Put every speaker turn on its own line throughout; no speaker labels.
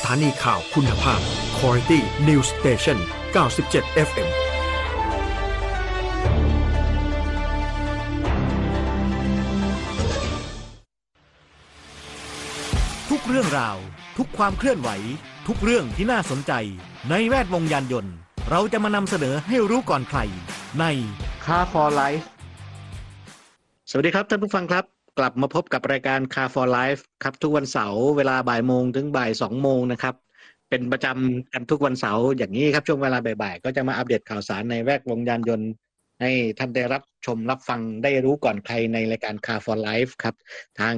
ถานีข่าวคุณภาพ Quality News Station 97 FM
ทุกเรื่องราวทุกความเคลื่อนไหวทุกเรื่องที่น่าสนใจในแวดวงยานยนต์เราจะมานำเสนอให้รู้ก่อนใครใน
Car for Life
สวัสดีครับท่านผู้ฟังครับกลับมาพบกับรายการ Car for Life ครับทุกวันเสาร์เวลาบ่ายโมงถึงบ่าย2โมงนะครับเป็นประจำกันทุกวันเสาร์อย่างนี้ครับช่วงเวลาบ่ายๆก็จะมาอัปเดตข่าวสารในแวดวงยานยนต์ให้ท่านได้รับชมรับฟังได้รู้ก่อนใครในรายการ Car for Life ครับทาง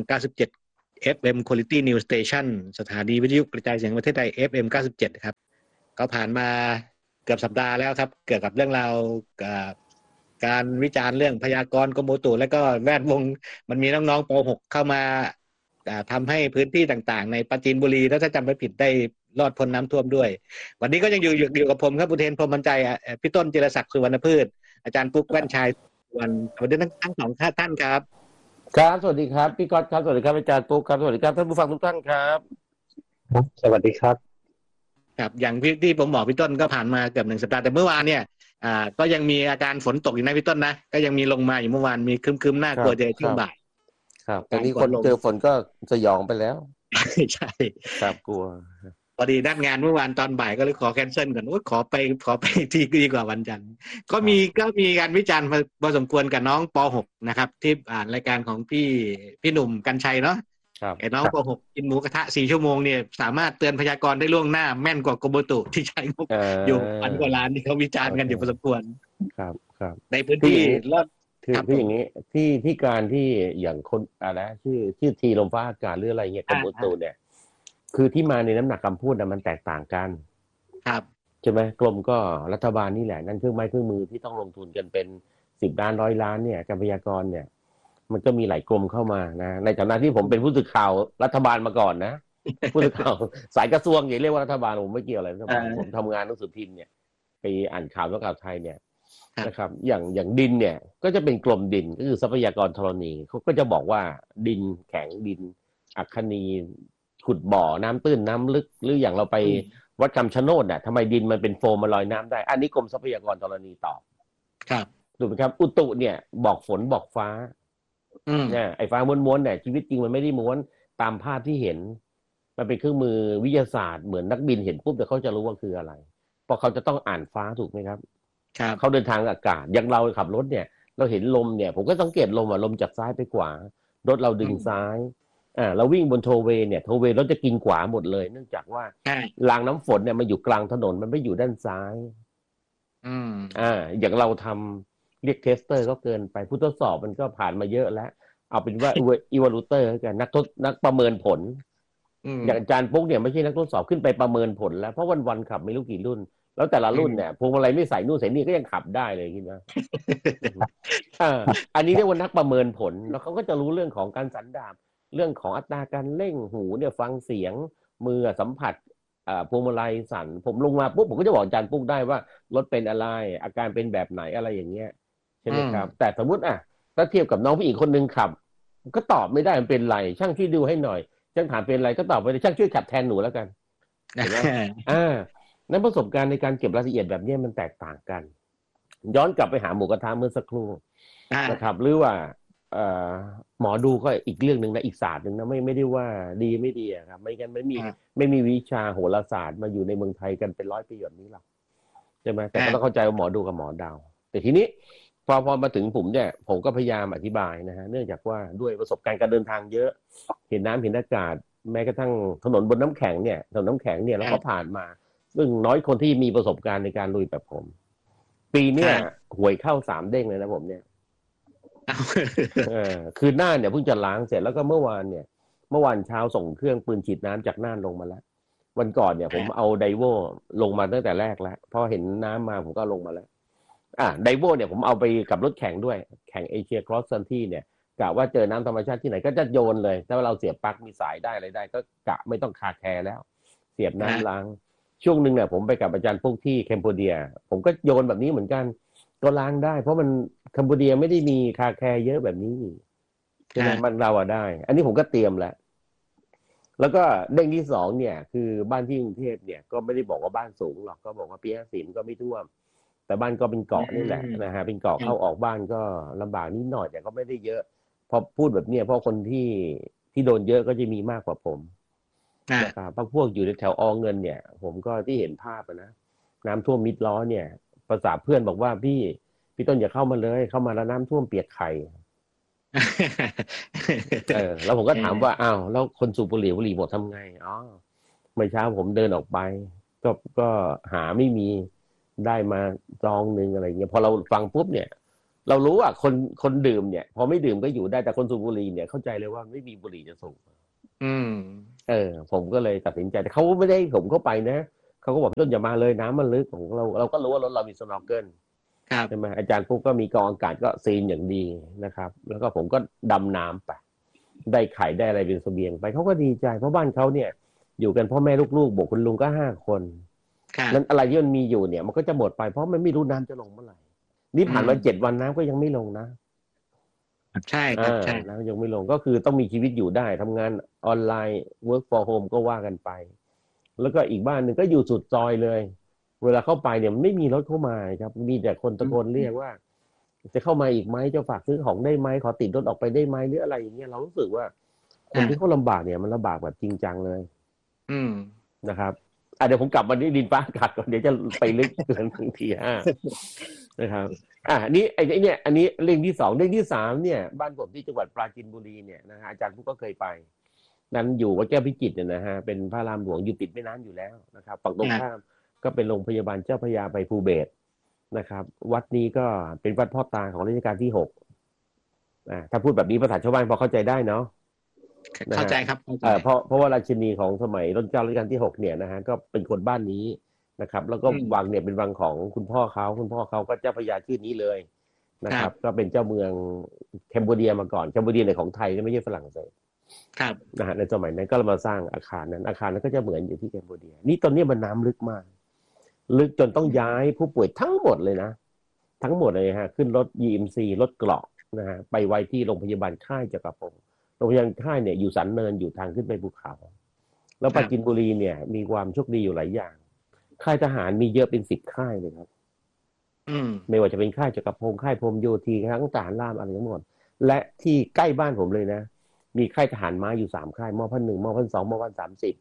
97 FM Quality News Station สถานีวิทยุกระจายเสียงประเทศไทย FM 97ครับก็ผ่านมาเกือบสัปดาห์แล้วครับเกี่ยวกับเรื่องราวการวิจารณ์เรื่องพยากรณ์กรมอุตุและก็แวดวงมันมีน้องๆป .6 เข้ามาทำให้พื้นที่ต่างๆในปราจีนบุรีแล้วถ้าจำไม่ผิดได้รอดพ้นน้ำท่วมด้วยวันนี้ก็ยังอยู่กับผมครับอุเทนพรหมบรรจัยพี่ต้นจิรศักดิ์สุวรรณพืชอาจารย์ปุ๊กแว่นชัยวันสวัสดีทั้งสองท่านครับ
ครับสวัสดีครับพี่ก๊อตครับสวัสดีครับอาจารย์ปุ๊กครับสวัสดีครับท่านผู้ฟังทุกท่านครับ
สวัสดีครับ
ครับอย่างที่ผมบอกพี่ต้นก็ผ่านมาเกือบ1 สัปดาห์แต่เมื่อวานเนี่ยก็ยังมีอาการฝนตกอยู่นะพี่ต้นนะก็ยังมีลงมาอยู่เมื่อวานมีครึมๆน่ากลัวเจอช่วงบ่าย
ครับตอนนี้คนเจอฝนก็สยองไปแล้ว
ใช่
ครับกลัว
พอดีนัดงานเมื่อวานตอนบ่ายก็เลยขอแคนเซิลก่อนขอไปที่ดีกว่าวันจันทร์ก็มีการวิจารณ์พอสมควรกับน้องป .6 นะครับที่อ่านรายการของพี่หนุ่มกรรชัยเนาะไอ้น้องป .6 กินหมูกระทะ4 ชั่วโมงเนี่ยสามารถเตือนพยากรณ์ได้ล่วงหน้าแม่นกว่ากรมอุตุที่ใช้งบอยู่พันกว่าล้านที่เขาวิจารณ์กันอยู่พอสมควร
ครับ
ในพื้นที่รอด
คืออย่างนี้ที่การที่อย่างคนอะไรชื่อทีลมฟ้าอากาศหรืออะไรเงี้ยกรมอุตุเนี่ยคือที่มาในน้ำหนักคำพูดมันแตกต่างกัน
ครับ
ใช่ไหมกรมก็รัฐบาลนี่แหละนั่นเครื่องไม้เครื่องมือที่ต้องลงทุนกันเป็น10 ล้าน100 ล้านเนี่ยการพยากรณ์เนี่ยมันก็มีหลายกรมเข้ามานะในฐานะที่ผมเป็นผู้สื่อข่าวรัฐบาลมาก่อนนะผู้สื่อข่าวสายกระทรวงอย่าเรียกว่ารัฐบาลผมไม่เกี่ยวอะไรผมทำงานหนังสือพิมพ์เนี่ยไปอ่านข่าวแล้วข่าวไทยเนี่ยนะครับอย่างดินเนี่ยก็จะเป็นกรมดินก็คือทรัพยากรธรณีเขาก็จะบอกว่าดินแข็งดินอัคนีขุดบ่อน้ำตื้นน้ำลึกหรืออย่างเราไปวัดคำชะโนดเนี่ยทำไมดินมันเป็นโฟมมาลอยน้ำได้อันนี้กรมทรัพยากรธรณีตอบ
ครับ
ถูกไหมครับอุตุเนี่ยบอกฝนบอกฟ้าเนี่ยไอ้ฟ้าม้วนๆเนี่ยชีวิตจริงมันไม่ได้ม้วนตามภาพที่เห็นมันเป็นเครื่องมือวิทยาศาสตร์เหมือนนักบินเห็นปุ๊บเดี๋ยวเขาจะรู้ว่าคืออะไรเพราะเขาจะต้องอ่านฟ้าถูกไหมครับเขาเดินทางอากาศอย่างเราขับรถเนี่ยเราเห็นลมเนี่ยผมก็สังเกตลมลมจากซ้ายไปขวารถเราดึงซ้ายเราวิ่งบนโทเวย์เนี่ยโทเวย์รถจะกินขวาหมดเลยเนื่องจากว่ารางน้ำฝนเนี่ยมันอยู่กลางถนนมันไม่อยู่ด้านซ้ายอย่างเราทำเรียกเทสเตอร์ก็เกินไปผู้ทดสอบมันก็ผ่านมาเยอะแล้วเอาเป็นว่าอีวาลูเตอร์กันนักประเมินผลอย่างอาจารย์ปุ๊กเนี่ยไม่ใช่นักทดสอบขึ้นไปประเมินผลแล้วเพราะวันๆขับไม่รู้กี่รุ่นแล้วแต่ละรุ่นเนี่ยพวงมาลัยไม่ใส่นู่นใส่นี่ก็ยังขับได้เลยคิดว่าอันนี้เรียกว่านักประเมินผลแล้วเขาก็จะรู้เรื่องของการสันดาปเรื่องของอัตราการเร่งหูเนี่ยฟังเสียงมือสัมผัสพวงมาลัยสั่นผมลงมาปุ๊บผมก็จะบอกอาจารย์ปุ๊กได้ว่ารถเป็นอะไรอาการเป็นแบบไหนอะไรอย่างเงี้ยใช่ไหมครับแต่สมมติถ้าเทียบกับน้องผู้หญิงคนนึงขับก็ตอบไม่ได้มันเป็นไรช่างช่วยดูให้หน่อยช่างถามเป็นไรก็ตอบไปช่างช่วยขับแทนหนูแล้วกันเห็นไหมนั้นประสบการณ์ในการเก็บรายละเอียดแบบนี้มันแตกต่างกันย้อนกลับไปหาหมูกระทะเมื่อสักครู่นะครับหรือว่าหมอดูก็อีกเรื่องนึงนะอีกศาสตร์นึงนะไม่ได้ว่าดีไม่ดีครับไม่งั้นไม่มีวิชาโหราศาสตร์มาอยู่ในเมืองไทยกันเป็น100 ปีแบบนี้หรอกใช่ไหมแต่ก็ต้องเข้าใจว่าหมอดูกับหมอดาวแต่ทีนี้พอมาถึงผมเนี่ยผมก็พยายามอธิบายนะฮะเนื่องจากว่าด้วยประสบการณ์การเดินทางเยอะเห็นน้ำเห็นอากาศแม้กระทั่งถนนบนน้ำแข็งเนี่ยถนนน้ำแข็งเนี่ยเราก็ผ่านมาซึ่งน้อยคนที่มีประสบการณ์ในการลุยแบบผมปีเนี้ยหวยเข้า3 เด้งเลยนะผมเนี่ยคือน่านเนี่ยเพิ่งจะล้างเสร็จแล้วก็เมื่อวานเช้าส่งเครื่องปืนฉีดน้ำจากน่านลงมาแล้ววันก่อนเนี่ยผมเอาไดโวลงมาตั้งแต่แรกแล้วพอเห็นน้ำมาผมก็ลงมาแล้วไดโวเนี่ยผมเอาไปกับรถแข่งด้วยแข่งเอเชียครอสซันที่เนี่ยกะว่าเจอน้ำธรรมชาติที่ไหนก็จะโยนเลยถ้าเราเสียบปลั๊กมีสายได้อะไรได้ก็กะไม่ต้องคาแคร์แล้วเสียบน้ำล้างช่วงนึงเนี่ยผมไปกับอาจารย์พวกที่แคนเบเดียผมก็โยนแบบนี้เหมือนกันก็ล้างได้เพราะมันแคนเบเดียไม่ได้มีคาแคร์เยอะแบบนี้ใช่ไหมมันเราได้อันนี้ผมก็เตรียมแล้วแล้วก็เด้งที่สองเนี่ยคือบ้านที่กรุงเทพเนี่ยก็ไม่ได้บอกว่าบ้านสูงหรอกก็บอกว่าปี50ก็ไม่ท่วมแต่บ้านก็เป็นเกาะนี่แหละนะฮะเป็นเกาะเข้าออกบ้านก็ลำบากนิดหน่อยแต่ก็ไม่ได้เยอะพอพูดแบบเนี้ยเพราะคนที่โดนเยอะก็จะมีมากกว่าผมนะครับพวกอยู่ในแถวเงินเนี่ยผมก็ที่เห็นภาพนะน้ำท่วมมิดล้อเนี่ยประสาเพื่อนบอกว่าพี่ต้นอย่าเข้ามาเลยเข้ามาแล้วน้ำท่วมเปียกไข่ แล้วผมก็ถามว่าอ้าวแล้วคนสูบบุหรี่หมดทำไงอ๋อเมื่อเช้าผมเดินออกไปก็หาไม่มีได้มาซองหนึ่งอะไรเงี้ยพอเราฟังปุ๊บเนี่ยเรารู้ว่าคนดื่มเนี่ยพอไม่ดื่มก็อยู่ได้แต่คนสูบบุหรี่เนี่ยเข้าใจเลยว่าไม่มีบุหรี่จะสูบผมก็เลยตัดสินใจแต่เขาไม่ได้ผมเข้าไปนะเขาก็บอกต้นอย่ามาเลยน้ำมันลึกของเราก็รู้ว่ารถเรามีสโนว์เกิลใช่ไหมอาจารย์ปุ๊บก็มีกองอากาศก็ซีนอย่างดีนะครับแล้วก็ผมก็ดำน้ำไปได้ไข่ได้อะไรเป็นเสบียงไปเขาก็ดีใจเพราะบ้านเขาเนี่ยอยู่กันพ่อแม่ลูกๆบวกคุณลุงก็5 คนนั้นอะไรที่มันมีอยู่เนี่ยมันก็จะหมดไปเพราะมันไม่รู้น้ำจะลงเมื่อไหร่นี่ผ่านมา7 วันน้ำก็ยังไม่ลงนะ
ใช่ครับใช่
น้ำยังไม่ลงก็คือต้องมีชีวิตอยู่ได้ทำงานออนไลน์ work for home ก็ว่ากันไปแล้วก็อีกบ้านหนึ่งก็อยู่สุดซอยเลยเวลาเข้าไปเนี่ยไม่มีรถเข้ามาครับมีแต่คนตะโกนเรียกว่าจะเข้ามาอีกไหมจะฝากซื้อของได้ไหมขอติดรถออกไปได้ไหมหรืออะไรอย่างเงี้ยเรารู้สึกว่าคนที่เขาลำบากเนี่ยมันลำบากแบบจริงจังเลยนะครับเดี๋ยวผมกลับมาที่ดินฟ้าอากาศก่อนเดี๋ยวจะไปลึกเกินทีนะครับนี่ไอ้เนี่ยอันนี้เรื่องที่2เรื่องที่3เนี่ยบ้านผมที่จังหวัดปราจีนบุรีเนี่ยนะฮะอาจารย์ผู้ก็เคยไปนั้นอยู่วัดแก้วพิจิตรเนี่ยนะฮะเป็นพระรามหลวงอยู่ติดแม่น้ำอยู่แล้วนะครับฝั่งตรงข้ามก็เป็นโรงพยาบาลเจ้าพระยาไปภูเบศรนะครับวัดนี้ก็เป็นวัดพ่อตาของรัชกาลที่6ถ้าพูดแบบนี้ภาษาชาวบ้านพอเข้าใจได้เนาะ
เข้าใจครับ
เพราะว่าราชินีของสมัยรัชกาลที่6เนี่ยนะฮะก็เป็นคนบ้านนี้นะครับแล้วก็วังเนี่ยเป็นวังของคุณพ่อเขาก็เจ้าพระยาชื่อนี้เลยนะครับก็เป็นเจ้าเมืองแคนเบเดียมาก่อนแคนเบเดียในของไทยไม่ใช่ฝรั่งเศสนะฮะในสมัยนั้นก็มาสร้างอาคารนั้นก็จะเหมือนอยู่ที่แคนเบเดียนี่ตอนนี้มันน้ำลึกมากลึกจนต้องย้ายผู้ป่วยทั้งหมดเลยนะทั้งหมดเลยฮะขึ้นรถ EMC รถเกราะนะฮะไปไว้ที่โรงพยาบาลค่ายจักรพงศ์โรงพยาบาลค่ายเนี่ยอยู่สันเนินอยู่ทางขึ้นไปภูเขาแล้วปราจีนบุรีเนี่ยมีความโชคดีอยู่หลายอย่างค่ายทหารมีเยอะเป็น10 ค่ายเลยครับไม่ว่าจะเป็นค่ายจักรพงศ์ค่ายพรหมโยธีทั้งทหารราบอะไรทั้งหมดและที่ใกล้บ้านผมเลยนะมีค่ายทหารม้าอยู่3 ค่ายมพัน 1มพัน 2มพัน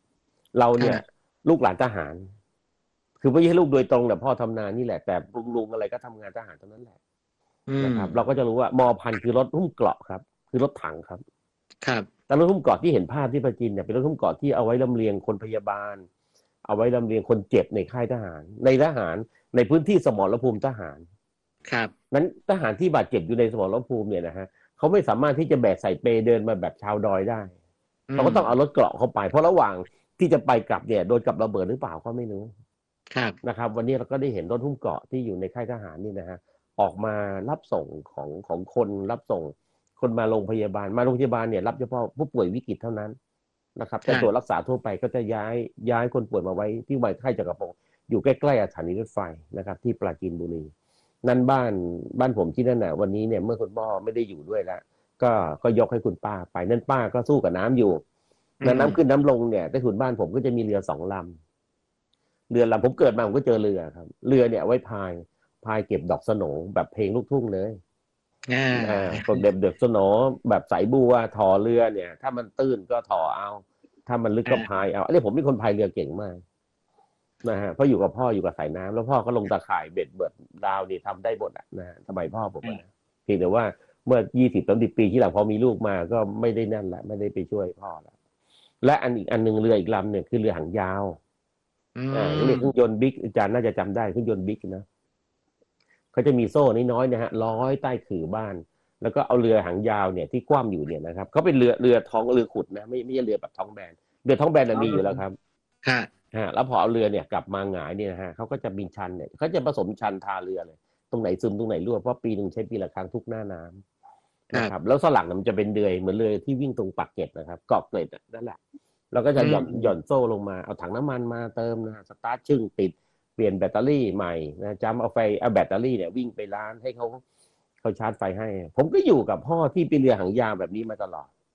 30เราเนี่ยลูกหลานทหารคือไม่ใช่ลูกโดยตรงแต่พ่อทำงานนี่แหละแต่ลุงอะไรก็ทำงานทหารทั้งนั้นแหละนะครับเราก็จะรู้ว่ามพันคือรถหุ้มเกราะครับคือรถถังครับแต่รถหุ้มเกราะที่เห็นภาพที่ปราจีนเนี่ยเป็นรถหุ้มเกราะที่เอาไว้ลำเลียงคนพยาบาลเอาไว้ลำเลียงคนเจ็บในค่ายทหารในพื้นที่สมรภูมิทหารนั้นทหารที่บาดเจ็บอยู่ในสมรภูมิเนี่ยนะฮะเขาไม่สามารถที่จะแบกใส่เปเดินมาแบบชาวดอยได้เขาก็ต้องเอารถเกราะเข้าไปเพราะระหว่างที่จะไปกลับเนี่ยโดนกับระเบิดหรือเปล่าก็ไม่รู้นะครับวันนี้เราก็ได้เห็นรถหุ้มเกราะที่อยู่ในค่ายทหารนี่นะฮะออกมารับส่งของคนรับส่งคนมาโรงพยาบาลเนี่ยรับเฉพาะผู้ป่วยวิกฤตเท่านั้นนะครับแต่ตัวรักษาทั่วไปก็จะย้ายคนป่วยมาไว้ที่วัดค่ายจักรพงศ์อยู่ใกล้ๆสถานีรถไฟนะครับที่ปราจีนบุรีนั่นบ้านผมที่นั่นน่ะวันนี้เนี่ยเมื่อคุณพ่อไม่ได้อยู่ด้วยแล้วก็ยกให้คุณป้าไปนั่นป้าก็สู้กับน้ำอยู่น้ำขึ้นน้ำลงเนี่ยใต้ถุนบ้านผมก็จะมีเรือ2 ลำเรือลำผมเกิดมาผมก็เจอเรือครับเรือเนี่ยไว้พายเก็บดอกสโหนแบบเพลงลูกทุ่งเลยผมเด็กสโหนแบบสายบัวถอเรือเนี่ยถ้ามันตื้นก็ถอเอาถ้ามันลึกก็พายเอาผมเป็นคนพายเรือเก่งมากนะฮะเพราะอยู่กับพ่ออยู่กับสายน้ำแล้วพ่อก็ลงตะข่ายเบ็ดเบิดดาวนี่ทำได้หมดนะฮะสมัยพ่อผมนะเพียงแต่ว่าเมื่อ20-30 ปีที่หลังพอมีลูกมาก็ไม่ได้นั่นแหละไม่ได้ไปช่วยพ่อแล้วและอีกอันนึงเรืออีกลำเนี่ยคือเรือหางยาวเรียกเครื่องยนต์บิ๊กอาจารย์น่าจะจำได้เครื่องยนต์บิ๊กนะเขาจะมีโซ่น้อยๆนะฮะร้อยใต้ขื่อบ้านแล้วก็เอาเรือหางยาวเนี่ยที่คว่ำอยู่เนี่ยนะครับเขาเป็นเรือท้องเรือขุดนะไม่ใช่เรือแบบท้องแบนเรือท้องแบนมีอยู่แล้วครับแล้วพอเอาเรือเนี่ยกลับมาหงายเนี่ยนะฮะเขาก็จะมีชันเนี่ยเขาจะผสมชันทาเรือเลยตรงไหนซึมตรงไหนรั่วเพราะปีนึงใช้ปีละครั้งทุกหน้าน้ำนะครับแล้วสลักมันจะเป็นเรือเหมือนเรือที่วิ่งตรงปากเกร็ดนะครับเกาะเกร็ดนั่นแหละเราก็จะหย่อนโซ่ลงมาเอาถังน้ำมันมาเติมนะสตาร์ทชึ่งติดเปลี่ยนแบตเตอรี่ใหม่นะจำเอาแบตเตอรี่เนี่ยวิ่งไปร้านให้เขาชาร์จไฟให้ผมก็อยู่กับพ่อที่เป็นเรือหางยาวแบบนี้มาตลอด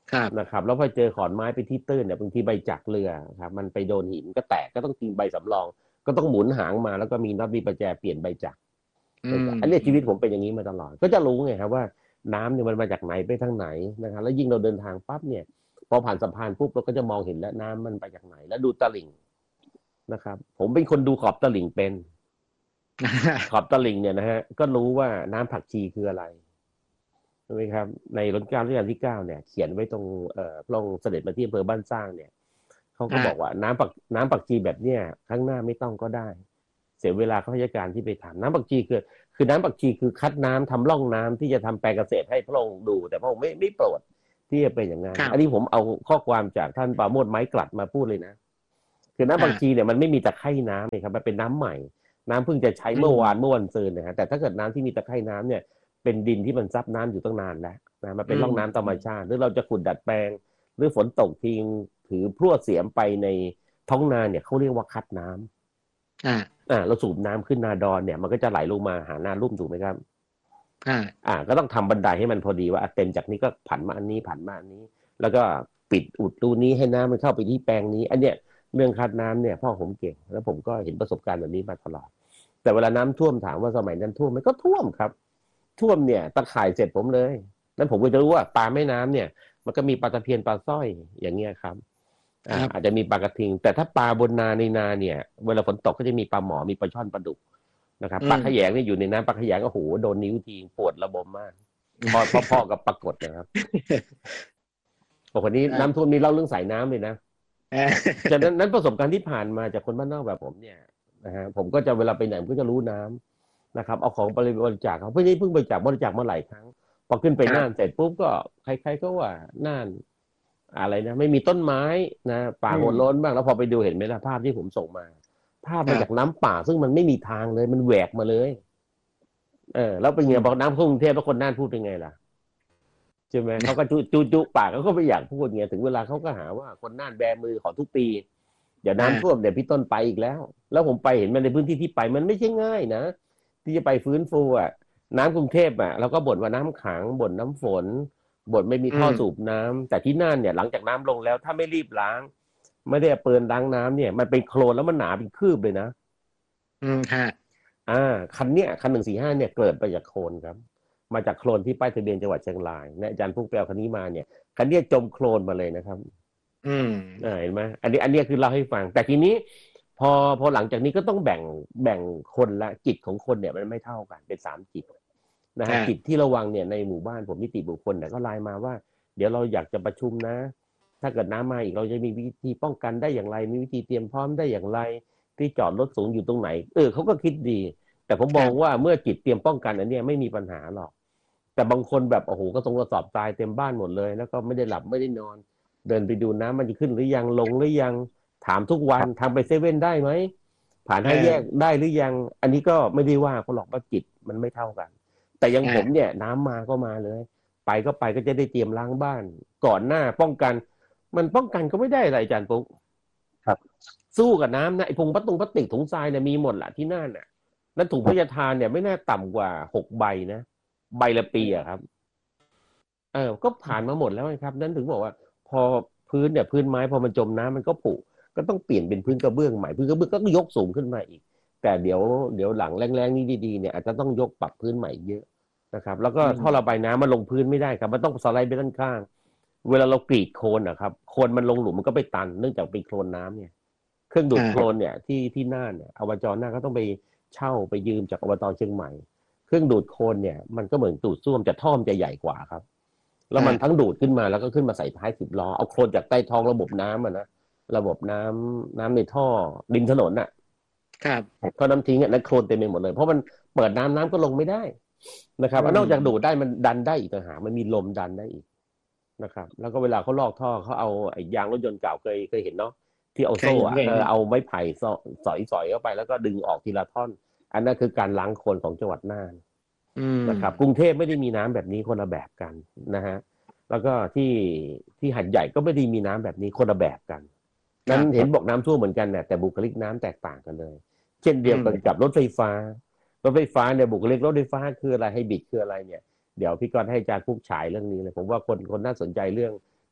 ครับ
นะครับแล้วพอเจอขอนไม้ไปที่ตื้นเนี่ยบางทีใบจักรเรือครับมันไปโดนหินก็แตกก็ต้องกินใบสำรองก็ต้องหมุนหางมาแล้วก็มีน็อตมีประแจเปลี่ยนใบจักรอันนี้ชีวิตผมเป็นอย่างนี้มาตลอดก็จะรู้ไงครับว่าน้ำเนี่ยมันมาจากไหนไปทางไหนนะครับแล้วยิ่งเราเดินทางปั๊บเนี่ยพอผ่านสะพานปุ๊บเราก็จะมองเห็นแล้วน้ำมันไปจากไหนแล้วดูตลิ่งนะครับผมเป็นคนดูขอบตลิ่งเป็น ขอบตลิ่งเนี่ยนะฮะก็รู้ว่าน้ำผักชีคืออะไรใช่ไหมครับในรัชกาลที่ 9เนี่ยเขียนไว้ตรงพระองค์เสด็จมาที่อำเภอบ้านสร้างเนี่ยเขาก็บอกว่าน้ำผักชีแบบเนี้ยครั้งหน้าไม่ต้องก็ได้เสียเวลาข้าราชการที่ไปทำน้ำผักชีคือน้ำผักชีคือคัดน้ำทำร่องน้ำที่จะทำแปลงเกษตรให้พระองค์ดูแต่พระองค์ไม่โปรดที่จะเป็นอย่างนั้นอันนี้ผมเอาข้อความจากท่านปราโมทย์ไม้กลัดมาพูดเลยนะคือน้ำผักชีเนี่ยมันไม่มีตะไคร่น้ำเลยครับมันเป็นน้ำใหม่น้ำเพิ่งจะใช้เมื่อวันซืนนะฮะแต่ถ้าเกิดน้ำที่มีตะไคร่น้ำเนี่ยเป็นดินที่มันซับน้ำอยู่ตั้งนานแล้วนะมันเป็นร่องน้ำธรรมชาติหรือเราจะขุดดัดแปลงหรือฝนตกทิ้งถือพรวดเสียมไปในท้องนาเนี่ยเขาเรียกว่าคัดน้ำเราสูบน้ำขึ้นนาดอนเนี่ยมันก็จะไหลลงมาหานาลุ่มถูกไหมครับก็ต้องทำบันไดให้มันพอดีว่าเต็มจากนี้ก็ผันมาอันนี้ผันมาอันนี้แล้วก็ปิดอุดรูนี้ให้น้ำมันเข้าไปที่แปลงนี้อันเนี้ยเรื่องคัดน้ำเนี่ยพ่อผมเก่งแล้วผมก็เห็นประสบการณ์แบบนี้มาตลอดแต่เวลาน้ำท่วมถามว่าสมัยนั้นท่วมมันก็ท่วมครับท่วมเนี่ยตะข่ายเสร็จผมเลยนั้นผมก็จะรู้ว่าปลาแม่น้ำเนี่ยมันก็มีปลาตะเพียนปลาสร้อยอย่างเงี้ยครับอาจจะมีปลากระทิงแต่ถ้าปลาบนนาในนาเนี่ยเวลาฝนตกก็จะมีปลาหมอมีปลาช่อนปลาดุกนะครับปลาขยงเนี่ยอยู่ในน้ำปลาขยงก็โหโดนนิ้วทีปวดระบมมากพอกับปรากฏนะครับโอ้คนนี้น้ำท่วมนี่เล่าเรื่องสายน้ำเลยนะจากนั้นประสบการณ์ที่ผ่านมาจากคนบ้านนอกแบบผมเนี่ยนะฮะผมก็จะเวลาไปไหนผมก็จะรู้น้ำนะครับเอาของบริจาคเขาเพิ่งบริจาคมาหลายครั้งพอขึ้นไปน่านเสร็จปุ๊บก็ใครๆก็ว่าน่านอะไรนะไม่มีต้นไม้นะป่าโหดร้นบ้างแล้วพอไปดูเห็นไหมล่ะภาพที่ผมส่งมาภาพมาจากน้ำป่าซึ่งมันไม่มีทางเลยมันแหวกมาเลยแล้วเป็นไงบอกน้ำท่วมกรุงเทพแล้วคนน่านพูดเป็นไงล่ะใช่ไหมเขาก็จุปากเขาก็ไม่อยากพูดไงถึงเวลาเขาก็หาว่าคนน่านแบมือขอทุกปีเดี๋ยวน้ำท่วมเดี๋ยวพี่ต้นไปอีกแล้วผมไปเห็นมันในพื้นที่ที่ไปมันไม่ใช่ง่ายนะที่จะไปฟื้นฟูน้ำกรุงเทพเราก็บ่นว่าน้ำขังบ่นน้ำฝนบ่นไม่มีท่อสูบน้ำแต่ที่น่านเนี่ยหลังจากน้ำลงแล้วถ้าไม่รีบล้างไม่ได้เปิดล้างน้ำเนี่ยมันเป็นโคลนแล้วมันหนาเป็นคืบเลยนะ
ค่ะ
คัน145เนี่ยเกิดมาจากโคลนครับมาจากโคลนที่ป้ายทะเบียนจังหวัดเชียงรายนะอาจารย์พุ่งแปลคันนี้มาเนี่ยคันนี้จมโคลนมาเลยนะครับเห็นไหมอันนี้คือเล่าให้ฟังแต่ทีนี้พอหลังจากนี้ก็ต้องแบ่งคนละจิตของคนเนี่ยมันไม่เท่ากันเป็น3จิตนะฮะจิตที่ระวังเนี่ยในหมู่บ้านผมนิติบุคคลเนี่ยก็ไลน์มาว่าเดี๋ยวเราอยากจะประชุมนะถ้าเกิดน้ำมาอีกเราจะมีวิธีป้องกันได้อย่างไรมีวิธีเตรียมพร้อมได้อย่างไรที่จอดรถสูงอยู่ตรงไหนเขาก็คิดดีแต่ผมมองว่าเมื่อจิตเตรียมป้องกันอันนี้ไม่มีปัญหาหรอกแต่บางคนแบบโอ้โหก็ต้องกระสอบทรายเต็มบ้านหมดเลยแล้วก็ไม่ได้หลับไม่ได้นอนเดินไปดูน้ำมันจะขึ้นหรือยังลงหรือยังถามทุกวันทำไปเซเว่นได้ไหมผ่านให้แยกได้หรือยังอันนี้ก็ไม่ได้ว่าเขาหรอกว่าจิตมันไม่เท่ากันแต่ยังผมเนี่ยน้ำมาก็มาเลยไปก็จะได้เตรียมล้างบ้านก่อนหน้าป้องกันมันป้องกันก็ไม่ได้อะไรอาจารย์ปุ๊ก
ครับ
สู้กับน้ำนะไอ้พงพลาสติกถุงทรายเนี่ยมีหมดแหละที่น่านน่ะนั้นถุงพยาธารเนี่ยไม่น่าต่ำกว่า6 ใบนะใบละปีครับก็ผ่านมาหมดแล้วครับนั้นถึงบอกว่าพอพื้นไม้พอมันจมน้ำมันก็ผุก็ต้องเปลี่ยนเป็นพื้นกระเบื้องใหม่พื้นกระเบื้องก็ยกสูงขึ้นมาอีกแต่เดี๋ยวหลังแรงๆนี่ดีๆเนี่ยอาจจะต้องยกปรับพื้นใหม่เยอะนะครับแล้วก็ท่อระบายน้ำมันลงพื้นไม่ได้ครับมันต้องสไลด์ไปด้านข้างเวลาเรากรีดโคลนนะครับโคลนมันลงหลุมมันก็ไปตันเนื่องจากเป็นโคลนน้ำเนี่ยเครื่องดูดโคลนเนี่ยที่น่านเนี่ยอบจ.น่านก็ต้องไปเช่าไปยืมจากอบต.เชียงใหม่เครื่องดูดโคลนเนี่ยมันก็เหมือนดูดซ่วมแต่ท่อมันจะใหญ่กว่าครับแล้วมันทั้งดูดขึ้นมาแล้วก็ขึ้นมาใส่ท้าย10 ล้อเอาโคลนจากใต้ท้องระบบน้ำนะระบบน้ำในท่อริมถนนน่ะ
ครับ
ท่อน้ำทิ้งนั้นโคลนเต็มไปหมดเลยเพราะมันเปิดน้ำก็ลงไม่ได้นะครับนอกจากดูดได้มันดันได้อีกต่างหากมันมีลมดันได้อีกนะครับแล้วก็เวลาเขาลอกท่อเขาเอาไอ้ยางรถยนต์เก่าเคยเห็นเนาะที่เอาโซ่เอาไม้ไผ่สอยเข้าไปแล้วก็ดึงออกทีละท่อนอันนั้นคือการล้างโคลนของจังหวัดน่านนะครับกรุงเทพไม่ได้มีน้ำแบบนี้คนละแบบกันนะฮะแล้วก็ที่หัดใหญ่ก็ไม่ได้มีน้ำแบบนี้คนละแบบกันนั้นเห็นบอกน้ำท่วมเหมือนกันเนี่ยแต่บุคลิกน้ำแตกต่างกันเลยเช่นเดียวกันกับรถไฟฟ้าเนี่ยบุคลิกรถไฟฟ้าคืออะไรให้บิดคืออะไรเนี่ยเดี๋ยวพี่กรณ์ให้อาจารย์พุกฉายเรื่องนี้เลยผมว่าคนน่าสนใจเรื่อง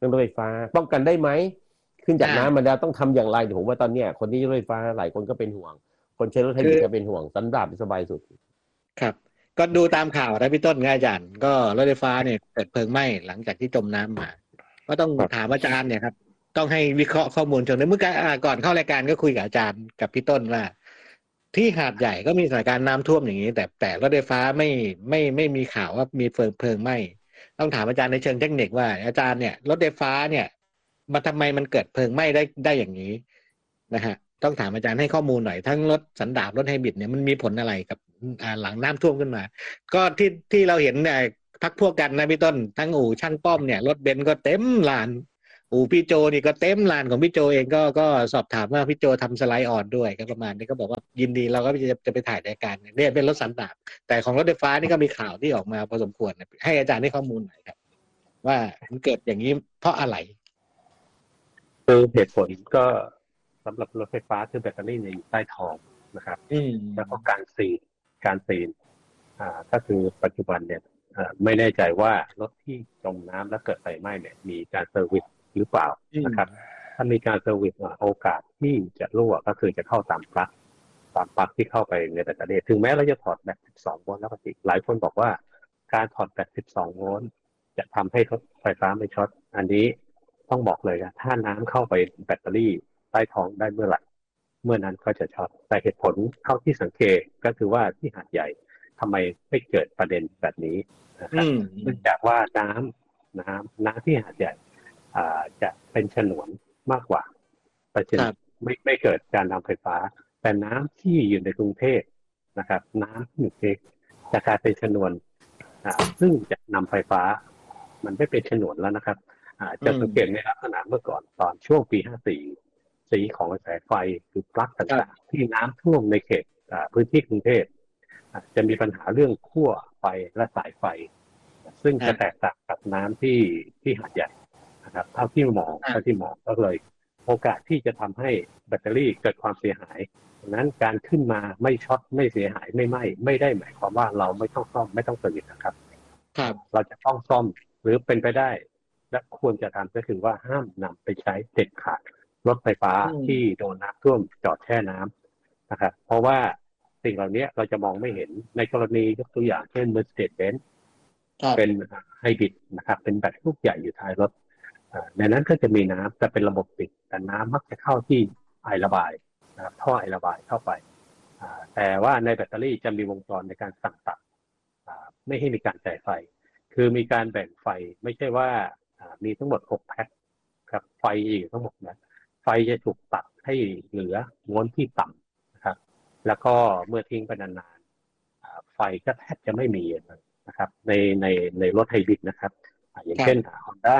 รื่องรถไฟฟ้าป้องกันได้ไหมขึ้นจากน้ำมาแล้วต้องทำอย่างไรผมว่าตอนเนี้ยคนที่รถไฟฟ้าหลายคนก็เป็นห่วงคนใช้รถไฮบริดก็เป็นห่วงสันดาปสบายสุด
ครับก็ดูตามข่าวนะพี่ต้นอาจารย์ก็รถไฟฟ้าเนี่ยเกิดเพลิงไหม้หลังจากที่จมน้ำมาก็ต้องถามอาจารย์เนี่ยครับต้องให้วิเคราะห์ข้อมูลเชิงลึกเมื่อกี้ก่อนเข้ารายการก็คุยกับอาจารย์กับพี่ต้นว่าที่หาดใหญ่ก็มีสถานการณ์น้ำท่วมอย่างนี้แต่รถไฟฟ้าไม่มีข่าวว่ามีเพลิงไหม้ต้องถามอาจารย์ในเชิงเทคนิคว่าอาจารย์เนี่ยรถไฟฟ้าเนี่ยทำไมมันเกิดเพลิงไหม้ได้อย่างนี้นะฮะต้องถามอาจารย์ให้ข้อมูลหน่อยทั้งรถสันดาปรถไฮบริดเนี่ยมันมีผลอะไรกับหลังน้ำท่วมขึ้นมาก็ที่เราเห็นเนี่ยพักพวกกันนะพี่ต้นทั้งอู่ช่างป้อมเนี่ยรถเบนซ์ก็เต็มลานอู่พี่โจนี่ก็เต็มลานของพี่โจเองก็สอบถามว่าพี่โจทำสไลด์ออนด้วยก็ประมาณนี้ก็บอกว่ายินดีเราก็จะไปถ่ายรายการเนี่ยเป็นรถสันดาปแต่ของรถไฟฟ้านี่ก็มีข่าวที่ออกมาพอสมควรให้อาจารย์ให้ข้อมูลหน่อยครับว่ามันเกิดอย่างนี้เพราะอะไร
คือเหตุผลก็สำหรับรถไฟฟ้าคือแบตเตอรี่เนี่ยอยู่ใต้ท้องนะครับแล้วก็การซีนก็คือปัจจุบันเนี่ยไม่แน่ใจว่ารถที่จมน้ำแล้วเกิดไฟไหม้เนี่ยมีการเซอร์วิสหรือเปล่านะครับถ้ามีการเซอร์วิสโอกาสที่จะรั่วก็คือจะเข้าตามปลั๊กที่เข้าไปในแบตเตอรี่ถึงแม้เราจะถอดแบต12 โวลต์แล้วก็จริงหลายคนบอกว่าการถอดแบต12 โวลต์จะทำให้รถไฟฟ้าไม่ช็อตอันนี้ต้องบอกเลยนะถ้าน้ำเข้าไปแบตเตอรี่ใต้ท้องได้เมื่อไหร่เมื่อนั้นก็จะช็อตแต่เหตุผลเท่าที่สังเกตก็คือว่าที่หาดใหญ่ทำไมไม่เกิดประเด็นแบบนี้นะครับเนื่องจากว่าน้ำที่หาดใหญ่จะเป็นฉนวนมากกว่าประเด็นไม่เกิดการนำไฟฟ้าแต่น้ำที่อยู่ในกรุงเทพนะครับน้ำที่อยู่ในจะกลายเป็นฉนวนซึ่งจะนำไฟฟ้ามันไม่เป็นฉนวนแล้วนะครับจะสังเกตในลักษณะเมื่อก่อนตอนช่วงปี 54 สีของกระแสไฟคือปลั๊กต่างๆที่น้ำท่วมในเขตพื้นที่กรุงเทพจะมีปัญหาเรื่องขั้วไฟและสายไฟซึ่งจะแตกต่างกับน้ำที่หาดใหญ่นะครับเท่าที่มองก็เลยโอกาสที่จะทำให้แบตเตอรี่เกิดความเสียหายดังนั้นการขึ้นมาไม่ช็อตไม่เสียหายไม่ไหม้ไม่ได้หมายความว่าเราไม่ต้องซ่อมไม่ต้องเซอร์วิสนะครับเราจะต้องซ่อมหรือเป็นไปได้และควรจะทำก็คือว่าห้ามนำไปใช้เด็ดขาดรถไฟฟ้าที่โดนน้ำท่วมจอดแช่น้ำนะครับเพราะว่าสิ่งเหล่านี้เราจะมองไม่เห็นในกรณียกตัวอย่างเช่น Mercedes-Benz เป็นไฮบริดนะครับเป็นแบตลูกใหญ่อยู่ท้ายรถในนั้นก็จะมีน้ำแต่เป็นระบบปิดแต่น้ำมักจะเข้าที่ไอระบายนะครับท่อไอระบายเข้าไปแต่ว่าในแบตเตอรี่จะมีวงจรในการสั่งตัดไม่ให้มีการจ่ายไฟคือมีการแบ่งไฟไม่ใช่ว่ามีทั้งหมด6 แพ็คครับไฟอยู่ทั้งหมดนะไฟจะถูกตัดให้เหลือโวลต์ที่ต่ำนะครับแล้วก็เมื่อทิ้งไปนานๆไฟก็แทบจะไม่มีนะครับในรถไฮบริดนะครับอย่างเช่น Honda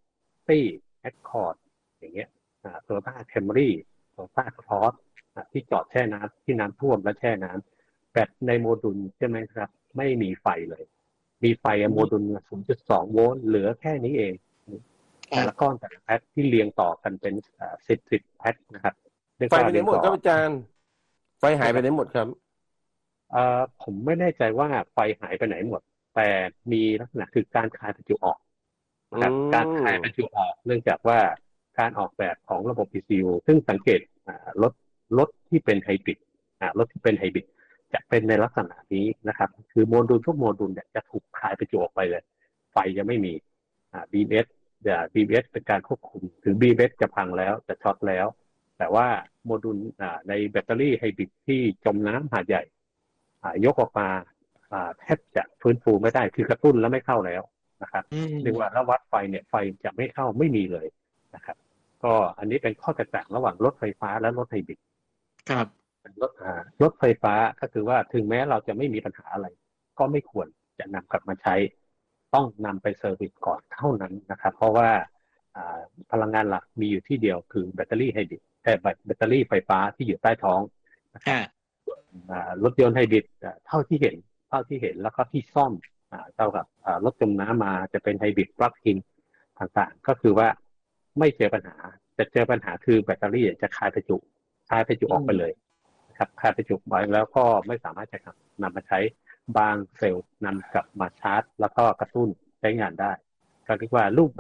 Accord อย่างเงี้ยToyota Camry Toyota Cross ที่จอดแช่น้ำที่น้ำท่วมและแช่น้ำแบตในโมดูลใช่ไหมครับไม่มีไฟเลยมีไฟโมดูล 0.2 โวลต์เหลือแค่นี้เองแต่ละก้อนแต่ละแพ็คที่เรียงต่อกันเป็น10 แพ็คนะครับ
ไฟไปไหนหมดครับอาจารย์ไฟหายไปไหนหมดครับ
ผมไม่แน่ใจว่าไฟหายไปไหนหมดแต่มีลักษณะคือการคายประจุออกนะครับการคายประจุออกเนื่องจากว่าการออกแบบของระบบ ECU ซึ่งสังเกตรถที่เป็นไฮบริดรถที่เป็นไฮบริดจะเป็นในลักษณะนี้นะครับคือโมดูลทุกโมดูลเนี่ยจะถูกคายประจุออกไปเลยไฟจะไม่มีBMSเป็นการควบคุมถึง BMS จะพังแล้วจะช็อตแล้วแต่ว่าโมดูลในแบตเตอรี่ไฮบริดที่จมน้ำหาดใหญ่ยกออกมาแทบจะฟื้นฟูไม่ได้คือกระตุ้นแล้วไม่เข้าแล้วนะครับเรียกว่าแล้ววัดไฟเนี่ยไฟจะไม่เข้าไม่มีเลยนะครับก็อันนี้เป็นข้อแตกต่างระหว่างรถไฟฟ้าและรถไฮบริด
ครับ
รถไฟฟ้าก็คือว่าถึงแม้เราจะไม่มีปัญหาอะไรก็ไม่ควรจะนำกลับมาใช้ต้องนำไปเซอร์วิสก่อนเท่านั้นนะครับเพราะว่าพลังงานหลักมีอยู่ที่เดียวคือแบตเตอรี่ไฮบริดแต่แบตเตอรี่ไฟฟ้าที่อยู่ใต้ท้องรถยนต์ไฮบริดเท่าที่เห็นแล้วก็ที่ซ่อมเท่ากับรถจมน้ำมาจะเป็นไฮบริดปลั๊กอินต่างๆก็คือว่าไม่เจอปัญหาจะเจอปัญหาคือแบตเตอรี่จะคายประจุออกไปเลยครับคายประจุไว้แล้วก็ไม่สามารถจะนำมาใช้บางเซลล์นำกลับมาชาร์จแล้วก็กระตุ้นใช้งานได้ก็เรียกว่ารูปแบบ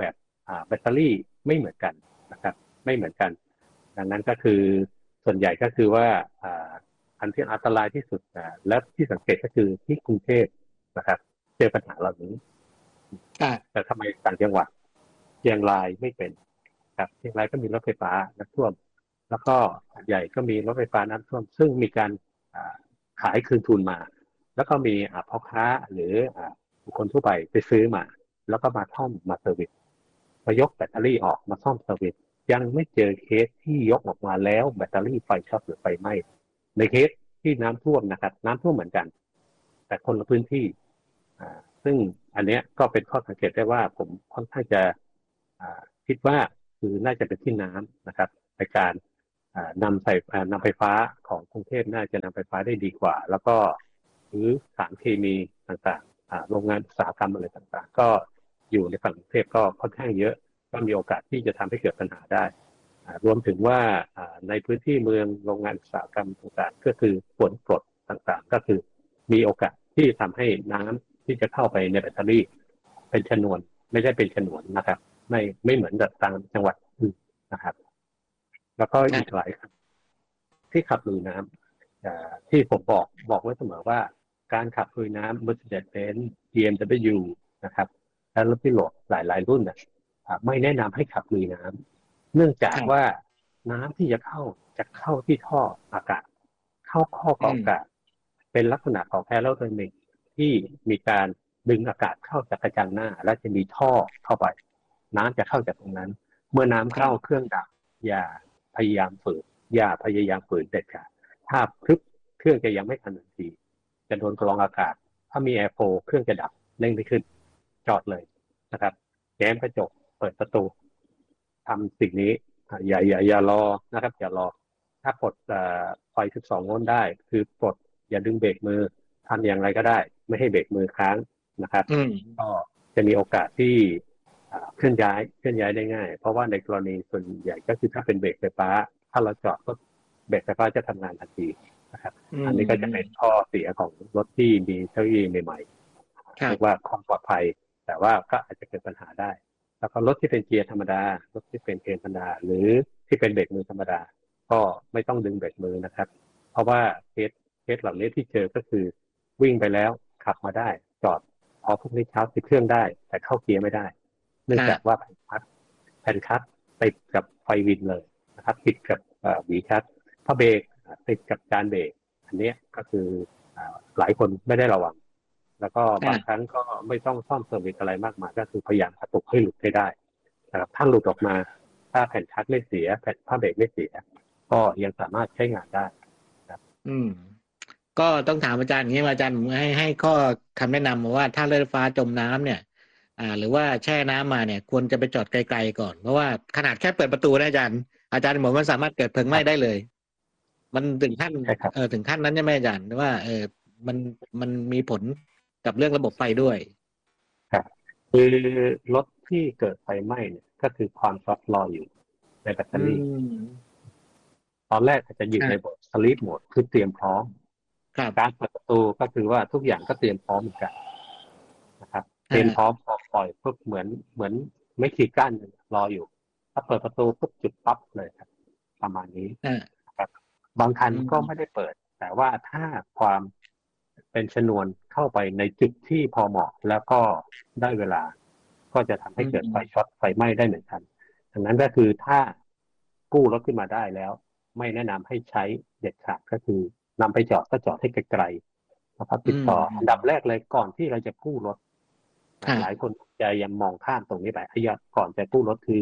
แบตเตอรี่ไม่เหมือนกันนะครับไม่เหมือนกันดังนั้นก็คือส่วนใหญ่ก็คือว่าอันที่อันตรายที่สุดและที่สังเกตก็คือที่กรุงเทพนะครับเจอปัญหาเหล่านี้แต่ทำไมต่างจังหวัดเชียงรายไม่เป็นครับเชียงรายก็มีรถไฟฟ้าน้ำท่วมแล้วก็ใหญ่ก็มีรถไฟฟ้าน้ำท่วมซึ่งมีการขายคืนทุนมาแล้วก็มีพ่อค้าหรือบุคคลทั่วไปซื้อมาแล้วก็มาซ่อมมาเซอร์วิสมายกแบตเตอรี่ออกมาซ่อมเซอร์วิสยังไม่เจอเคสที่ยกออกมาแล้วแบตเตอรี่ไฟช็อตหรือไฟไหม้ในเคสที่น้ำท่วมนะครับน้ำท่วมเหมือนกันแต่คนละพื้นที่ซึ่งอันเนี้ยก็เป็นข้อสังเกตได้ว่าผมค่อนข้างจะคิดว่าคือน่าจะเป็นที่น้ำนะครับในการนำไฟฟ้าของกรุงเทพน่าจะนำไฟฟ้าได้ดีกว่าแล้วก็หรือสารเคมีต่างๆโรงงานอุตสาหกรรมอะไรต่างๆก็อยู่ในฝั่งกรุงเทพก็ค่อนข้างเยอะก็มีโอกาสที่จะทำให้เกิดปัญหาได้รวมถึงว่าในพื้นที่เมืองโรงงานอุตสาหกรรมต่างๆก็คือฝนกรดต่างๆก็คือมีโอกาสที่ทำให้น้ำที่จะเข้าไปในแบตเตอรี่เป็นชนวนไม่ใช่เป็นฉนวนนะครับไม่เหมือนกับต่างจังหวัดอื่นนะครับแล้วก็อีกหลายที่ขับลุยน้ำที่ผมบอกไว้เสมอว่าการขับลุยน้ำ Mercedes-Benz BMW นะครับและรถพิโรธหลายรุ่นไม่แนะนำให้ขับลุยน้ำเนื่องจากว่าน้ำที่จะเข้าที่ท่ออากาศเข้าข้อกรองอากาศเป็นลักษณะของแอโรไดนามิกที่มีการดึงอากาศเข้าจากกระจังหน้าแล้วจะมีท่อเข้าไปน้ำจะเข้าจากตรงนั้นเมื่อน้ำเข้าเครื่องดับอย่าพยายามฝืนเด็ดขาดถ้าพลึบเครื่องจะยังไม่ทันทีจะโดนกรองอากาศถ้ามีแอร์โฟลเครื่องจะดับเร่งไม่ขึ้นจอดเลยนะครับแง้มกระจกเปิดประตูทำสิ่งนี้อย่ารอนะครับอย่ารอถ้าปลดไฟ12 โวลต์ได้คือปลดอย่าดึงเบรกมือทำอย่างไรก็ได้ไม่ให้เบรกมือค้างนะครับก็จะมีโอกาสที่เคลื่อนย้ายได้ง่ายเพราะว่าในกรณีส่วนใหญ่ก็คือถ้าเป็นเบรกไฟฟ้าถ้าเราจอดก็เบรกไฟฟ้าจะทำงานทันทีนะครับอันนี้ก็จะเป็นข้อเสียของรถที่มีเทคโนโลยีใหม่ๆเรียกว่าความปลอดภัยแต่ว่าก็อาจจะเกิดปัญหาได้แล้วก็รถที่เป็นเกียร์ธรรมดารถที่เป็นเกียร์ธรรมดาหรือที่เป็นเบรกมือธรรมดาก็ไม่ต้องดึงเบรกมือนะครับเพราะว่าเคสเหล่านี้ที่เจอก็คือวิ่งไปแล้วขับมาได้จอดพอพวกนี้ชาร์จติดเครื่องได้แต่เข้าเกียร์ไม่ได้เนื่องจากว่าแผ่นคัสติดกับไฟวินเลยนะครับติดกับหวีคัสพอเบรกติดกับจานเบรกอันนี้ก็คือหลายคนไม่ได้ระวังแล้วก็บางครั้งก็ไม่ต้องซ่อมเซอร์วิสอะไรมากมายก็คือพยายามกระตุกให้หลุดให้ได้นะครับถ้าหลุดออกมาถ้าแผ่นคัสไม่เสียแผ่นผ้าเบรกไม่เสียก็ยังสามารถใช้งานได้ครับ
ก็ต้องถามอาจารย์อย่างนี้อาจารย์ผมให้ข้อคำแนะนำมาว่าถ้ารถไฟฟ้าจมน้ำเนี่ยหรือว่าแช่น้ำมาเนี่ยควรจะไปจอดไกลๆก่อนเพราะว่าขนาดแค่เปิดประตูนะอาจารย์บอกมันสามารถเกิดเพลิงไหม้ได้เลยมันถึงขั้นถึงขั้นนั้นใช่ไหมอาจารย์ว่ามันมีผลกับเรื่องระบบไฟด้วย
ครับคือรถที่เกิดไฟไหม้เนี่ยก็คือความช็อตรออยู่ในแบตเตอรี่ตอนแรกอาจจะอยู่ในโหมด sleep mode คือเตรียมพร้อมการเปิดประตูก็คือว่าทุกอย่างก็เตรียมพร้อมเหมือนกันนะครับเตรียมพร้อมพอปล่อยปุ๊บเหมือนไม่ขีดกั้นรออยู่ถ้าเปิดประตูปุ๊บจุดปั๊บเลยครับประมาณนี้ครับบางคันก็ไม่ได้เปิดแต่ว่าถ้าความเป็นชนวนเข้าไปในจุดที่พอเหมาะแล้วก็ได้เวลาก็จะทำให้เกิดไฟช็อตไฟไหม้ได้เหมือนกันดังนั้นก็คือถ้ากู้รถขึ้นมาได้แล้วไม่แนะนำให้ใช้เด็ดขาดก็คือนำไปจอดก็จอดให้ไกลๆนะครับติดต่ออันดับแรกเลยก่อนที่เราจะกู้รถหลายคนจะยังมองข้ามตรงนี้ไปก่อนจะกู้รถคือ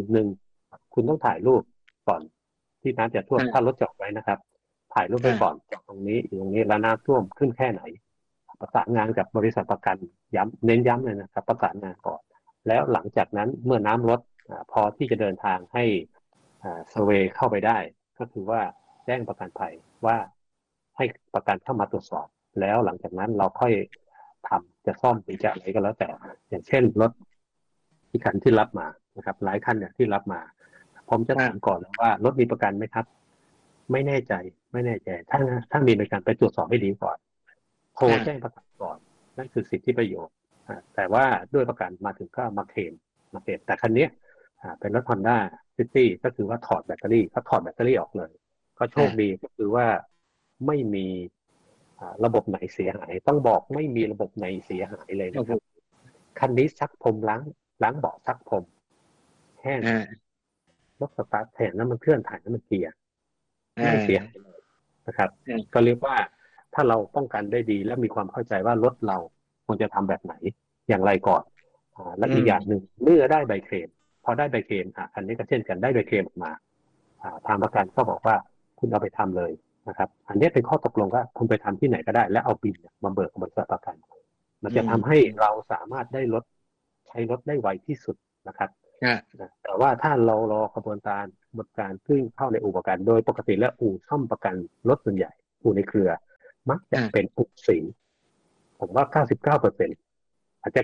1คุณต้องถ่ายรูปก่อนที่น้ำจะท่วมถ้ารถจอดไว้นะครับถ่ายรูปไปก่อนจากตรงนี้อยู่ตรงนี้แล้วน้ำท่วมขึ้นแค่ไหนประสานงานกับบริษัทประกันเน้นย้ำเลยนะครับประสานงานก่อนแล้วหลังจากนั้นเมื่อน้ำลดพอที่จะเดินทางให้เซอร์เวย์เข้าไปได้ก็คือว่าแจ้งประกันภัยว่าให้ประกันเข้ามาตรวจสอบแล้วหลังจากนั้นเราค่อยจะซ่อมหรือจะอะไรก็แล้วแต่อย่างเช่นรถที่คันที่รับมานะครับหลายคันเนี่ยที่รับมาผมจะถามก่อนว่ารถมีประกันไหมครับไม่แน่ใจถ้ามีประกันไปตรวจสอบให้ดีก่อนโทรแจ้งประกันก่อนนั่นคือสิทธิประโยชน์แต่ว่าด้วยประกันมาถึงก็มาเคลมแต่คันนี้เป็นรถ Honda City ก็คือว่าถอดแบตเตอรี่เขาถอดแบตเตอรี่ออกเลยก็โชคดีก็คือว่าไม่มีระบบไหนเสียหายต้องบอกไม่มีระบบไหนเสียหายเลยนะครับคันนี้ซักพรมล้างเบาะซักพรมแห้งรถสตาร์ทแทนน้ำมันเคลื่อนถ่ายน้ำมันเกียร์ไม่เสียหายเลยนะครับก็เรียกว่าถ้าเราป้องกันได้ดีและมีความเข้าใจว่ารถเราควรจะทำแบบไหนอย่างไรก่อนและอีกอย่างหนึ่งเมื่อได้ใบเคลมพอได้ใบเคลมอันนี้ก็เช่นกันได้ใบเคลมออกมาทางประกันก็บอกว่าคุณเอาไปทำเลยนะครับอันนี้เป็นข้อตกลงว่าคุณไปทำที่ไหนก็ได้และเอาบิลมาเบิกกับบริษัทประกันมันจะทำให้เราสามารถได้ใช้รถได้ไวที่สุดนะครับแต่ว่าถ้าเรารอกระบวนการซึ่งเข้าในอู่ประกันโดยปกติแล้วอู่ซ่อมประกันรถส่วนใหญ่อู่ในเครือมักจะเป็นอู่สีผมว่า99%อาจจะ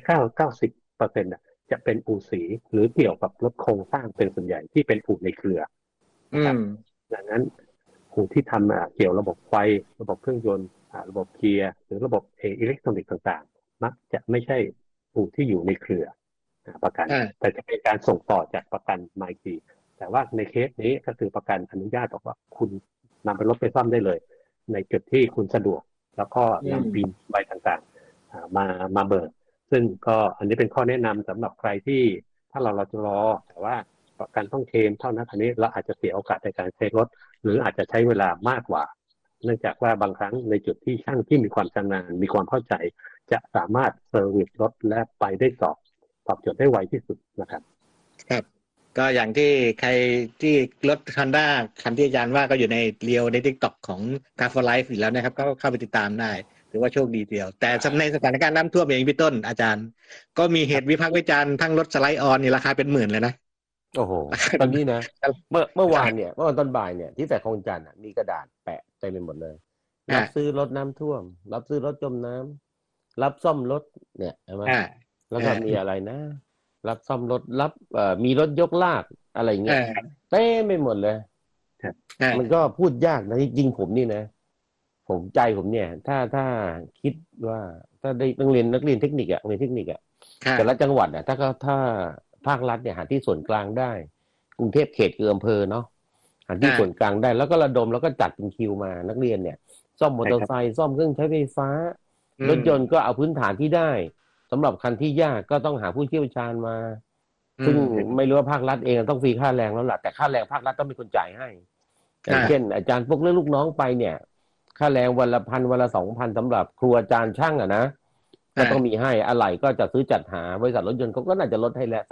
90%จะเป็นอู่สีหรือเกี่ยวกับรถโครงสร้างเป็นส่วนใหญ่ที่เป็นอู่ในเครือดังนั้นอู่ที่ทำเกี่ยวระบบไฟระบบเครื่องยนต์ระบบเกียร์หรือระบบอิเล็กทรอนิกส์ต่างๆมักจะไม่ใช่อู่ที่อยู่ในเครือประกันแต่จะเป็นการส่งต่อจากประกันมาอีกทีแต่ว่าในเคสนี้ก็คือประกันอนุญาตบอกว่าคุณนำไปรถไปซ่อมได้เลยในจุดที่คุณสะดวกแล้วก็นำบิลใบต่างๆมาเบิกซึ่งก็อันนี้เป็นข้อแนะนำสำหรับใครที่ถ้าเราจะรอแต่ว่าประกันต้องเคลมเท่านั้นอันนี้เราอาจจะเสียโอกาสในการใช้รถหรืออาจจะใช้เวลามากกว่าเนื่องจากว่าบางครั้งในจุดที่ช่างที่มีความชำนาญมีความเข้าใจจะสามารถเซอร์วิสรถและไปได้ตอบโจทย์ได้ไวที่สุดนะครับ
ครับก็อย่างที่ใครที่รถ Honda คันที่อาจารย์ว่าก็อยู่ในเรียวใน TikTok ของ Car for Life อยู่แล้วนะครับก็เข้าไปติดตามได้ถือว่าโชคดีเดียวแต่ในสถานการณ์น้ำท่วมอย่างพี่ต้นอาจารย์ก็มีเหตุวิพากษ์วิจารณ์ทั้งรถสไลด์ออนนี่ราคาเป็นหมื่นเลยนะ
โอ้โหตอนนี้นะเมื่อวานเนี่ยเมื่อวันตอนบ่ายเนี่ยที่แสกคลองจันทร์มีกระดาษแปะเต็มไปหมดเลยรับซื้อรถน้ำท่วมรับซื้อรถจมน้ำรับซ่อมรถเนี่ยใช่ไหมแล้วก็มีอะไรนะรับซ่อมรถรับมีรถยกลากอะไรเงี้ยเต็มไปหมดเลยมันก็พูดยากนะจริงๆผมนี่นะผมใจผมเนี่ยถ้าคิดว่าถ้าได้นักเรียนเทคนิคอะโรงเรียนเทคนิคอะแต่ละจังหวัดอะถ้าภาครัฐเนี่ยหาที่ส่วนกลางได้กรุงเทพเขตคืออำเภอเนาะหาที่ส่วนกลางได้แล้วก็ระดมแล้วก็จัดเป็นคิวมานักเรียนเนี่ยซ่อมมอเตอร์ไซค์ซ่อมเครื่องใช้ไฟฟ้ารถยนต์ก็เอาพื้นฐานที่ได้สำหรับคันที่ยากก็ต้องหาผู้เชี่ยวชาญมาซึ่งไม่รู้ว่าภาครัฐเองต้องฟรีค่าแรงแล้วล่ะแต่ค่าแรงภาครัฐต้องเป็นคนจ่ายให้อย่างเช่นอาจารย์พวกเรื่องลูกน้องไปเนี่ยค่าแรงวันละ1,000วันละ2,000สำหรับครูอาจารย์ช่างอะนะก็ต้องมีให้อะไรก็จะซื้อจัดหาบริษัทรถยนต์เขาก็น่าจะลดให้แล้ว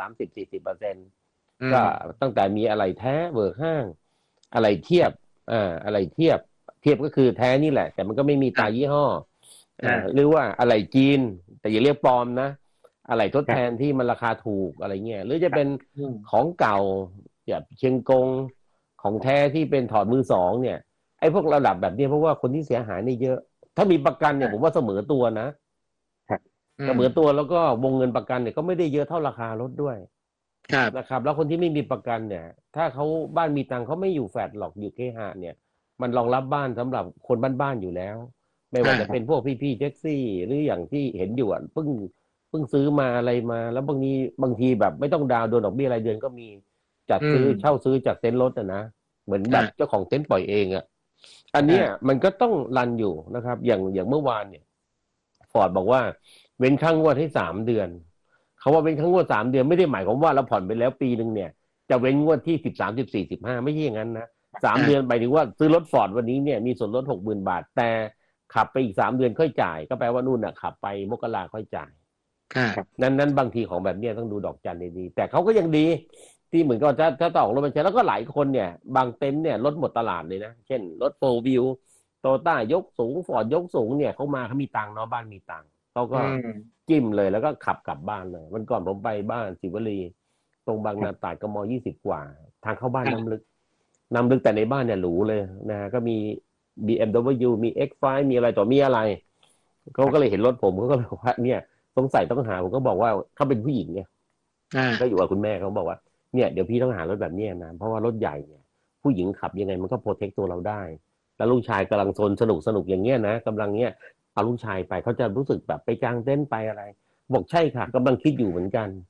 30-40%ก็ตั้งแต่มีอะไรแท้เบิกห้างอะไรเทียบอะไรเทียบก็คือแท้นี่แหละแต่มันก็ไม่มีตายี่ห้อหรือว่าอะไรจีนแต่อย่าเรียกปลอมนะอะไรทดแทนที่มันราคาถูกอะไรเงี้ยหรือจะเป็นของเก่าแบบเชียงกงของแท้ที่เป็นถอดมือสองเนี่ยไอ้พวกระดับแบบนี้เพราะว่าคนที่เสียหายนี่เยอะถ้ามีประกันเนี่ยผมว่าเสมอตัวนะเสมอตัวแล้วก็วงเงินประกันเนี่ยก็ไม่ได้เยอะเท่าราคารถด้วยนะครับแล้วคนที่ไม่มีประกันเนี่ยถ้าเขาบ้านมีตังค์เขาไม่อยู่แฟลตหรอกอยู่เคหะเนี่ยมันรองรับบ้านสำหรับคนบ้านๆอยู่แล้วไม่ว่าจะเป็นพวกพี่ๆแท็กซี่หรืออย่างที่เห็นอยู่เพิ่งซื้อมาอะไรมาแล้วบางทีแบบไม่ต้องดาวน์โดนดอกเบี้ยรายเดือนก็มีจัดซื้อเช่าซื้อจากเต็นท์รถนะเหมือนแบบเจ้าของเต็นท์ปล่อยเองอันเนี้ยมันก็ต้องรันอยู่นะครับอย่างเมื่อวานเนี่ยฟอร์ดบอกว่าเว้นค่างวดให้3 เดือนเขาว่าเว้นค่างวด3 เดือนไม่ได้หมายความว่าเราผ่อนไปแล้วปีนึงเนี่ยจะเว้นงวดที่13 14 15ไม่ใช่อย่างนั้นนะ3 เดือนหมายถึงว่าซื้อรถฟอร์ดวันนี้เนี่ยมีส่วนลด 60,000 บาทแต่ขับไปอีก3 เดือนค่อยจ่ายก็แปลว่านู่นน่ะขับไปมกราค่อยจ่ายนั้นบางทีของแบบนี้ต้องดูดอกจันดีๆแต่เขาก็ยังดีที่เหมือนกับถ้าต่อรถบัญชีแล้วก็หลายคนเนี่ยบางเต็นท์เนี่ยรถหมดตลาดเลยนะเช่นรถ4 วิวโตต้ายกสูงฟอร์ดยกสูงเนี่ยเขามาเขามีตังค์เนาะบ้านมีตังค์เขาก็จิ้มเลยแล้วก็ขับกลับบ้านเลยวันก่อนผมไปบ้านศิวลีตรงบางนาตราดกม20กว่าทางเข้าบ้านน้ำลึกแต่ในบ้านเนี่ยหรูเลยนะก็มี BMW มี X5 มีอะไรต่อมีอะไรเขาก็เลยเห็นรถผมเขาก็เลยว่าเนี่ยสงสัยต้องหาผมก็บอกว่าเขาเป็นผู้หญิงเนี่ยก็อยู่กับคุณแม่เขาบอกว่าเนี่ยเดี๋ยวพี่ต้องหารถแบบนี้นะเพราะว่ารถใหญ่เนี่ยผู้หญิงขับยังไงมันก็โปรเทคตัวเราได้แล้วลูกชายกำลังโซนสนุกอย่างเงี้ยนะกำลังเนี้ยเอาลูกชายไปเขาจะรู้สึกแบบไปกางเต็นท์ไปอะไรบอกใช่ค่ะกำลังคิดอยู่เหมือนกัน